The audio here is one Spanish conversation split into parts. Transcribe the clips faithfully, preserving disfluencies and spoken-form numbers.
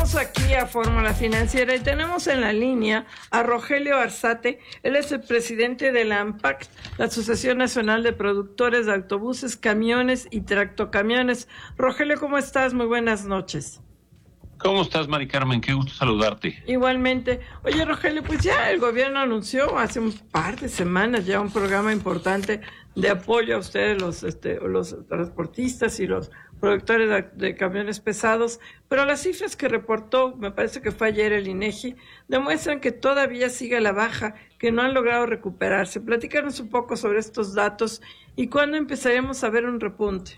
Aquí a Fórmula Financiera y tenemos en la línea a Rogelio Arzate. Él es el presidente de la ANPAC, la Asociación Nacional de Productores de Autobuses, Camiones y Tractocamiones. Rogelio, ¿cómo estás? Muy buenas noches. ¿Cómo estás, Mari Carmen? Qué gusto saludarte. Igualmente. Oye, Rogelio, pues ya el gobierno anunció hace un par de semanas ya un programa importante de apoyo a ustedes, los, este, los transportistas y los productores de, de camiones pesados, pero las cifras que reportó, me parece que fue ayer el INEGI, demuestran que todavía sigue a la baja, que no han logrado recuperarse. Platícanos un poco sobre estos datos y cuándo empezaremos a ver un repunte.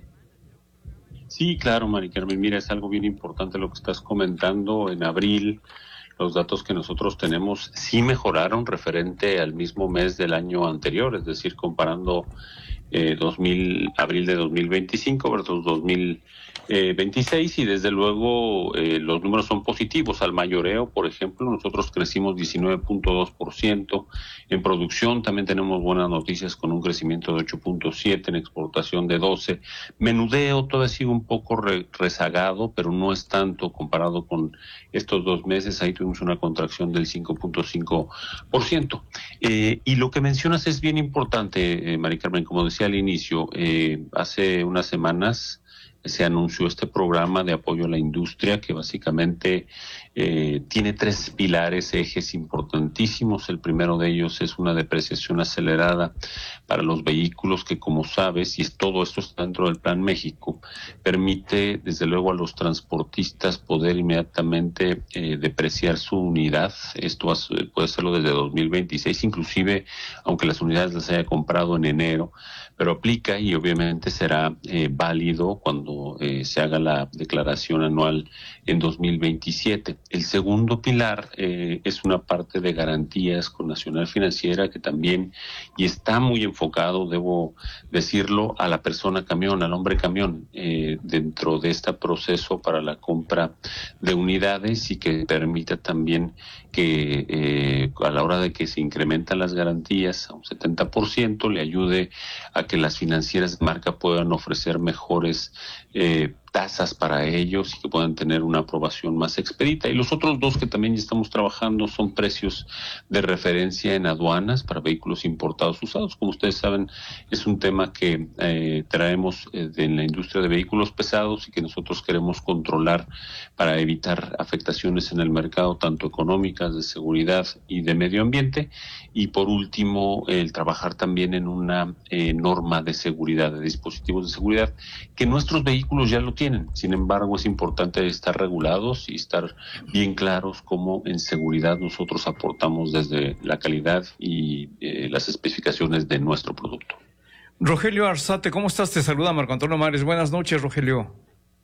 Sí, claro, Mari Carmen, mira, es algo bien importante lo que estás comentando. En abril, los datos que nosotros tenemos sí mejoraron referente al mismo mes del año anterior, es decir, comparando eh, dos mil, abril de dos mil veinticinco versus dos mil veintiséis, y desde luego eh, los números son positivos. Al mayoreo, por ejemplo, nosotros crecimos diecinueve punto dos por ciento. En producción también tenemos buenas noticias con un crecimiento de ocho punto siete, en exportación de doce. Menudeo todavía sigue un poco re rezagado, pero no es tanto comparado con estos dos meses. Ahí tuvimos una contracción del cinco punto cinco por ciento. Eh, y lo que mencionas es bien importante, eh, Mari Carmen, como decía al inicio, eh, hace unas semanas se anunció este programa de apoyo a la industria que básicamente eh, tiene tres pilares, ejes importantísimos. El primero de ellos es una depreciación acelerada para los vehículos que, como sabes, y es, todo esto está dentro del Plan México, permite desde luego a los transportistas poder inmediatamente eh, depreciar su unidad. Esto puede hacerlo desde dos mil veintiséis, inclusive aunque las unidades las haya comprado en enero, pero aplica y obviamente será eh, válido cuando eh, se haga la declaración anual en dos mil veintisiete. El segundo pilar eh, es una parte de garantías con Nacional Financiera, que también, y está muy enfocado, debo decirlo, a la persona camión, al hombre camión, eh, dentro de este proceso para la compra de unidades, y que permita también que eh, a la hora de que se incrementan las garantías a un setenta por ciento, le ayude a que las financieras de marca puedan ofrecer mejores eh, tasas para ellos y que puedan tener una aprobación más expedita. Y los otros dos que también ya estamos trabajando son precios de referencia en aduanas para vehículos importados usados. Como ustedes saben, es un tema que eh, traemos eh, de la industria de vehículos pesados y que nosotros queremos controlar para evitar afectaciones en el mercado, tanto económicas, de seguridad y de medio ambiente. Y por último, el trabajar también en una eh, norma de seguridad, de dispositivos de seguridad, que nuestros vehículos ya lo tienen. Sin embargo, es importante estar regulados y estar bien claros cómo en seguridad nosotros aportamos desde la calidad y eh, las especificaciones de nuestro producto. Rogelio Arzate, ¿cómo estás? Te saluda Marco Antonio Mares. Buenas noches, Rogelio.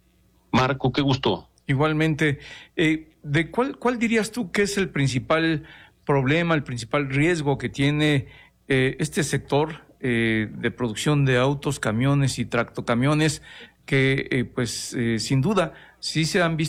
Marco, qué gusto. Igualmente. Eh, ¿de cuál, cuál dirías tú que es el principal problema, el principal riesgo que tiene eh, este sector eh, de producción de autos, camiones y tractocamiones, que eh, pues eh, sin duda sí se han visto